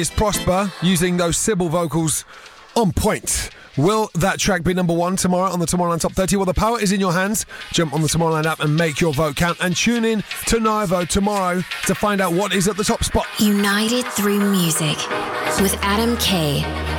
It's Prosper using those Sybil vocals on point. Will that track be number one tomorrow on the Tomorrowland Top 30? Well, the power is in your hands. Jump on the Tomorrowland app and make your vote count. And tune in to Nivo tomorrow to find out what is at the top spot. United through music with Adam Kay.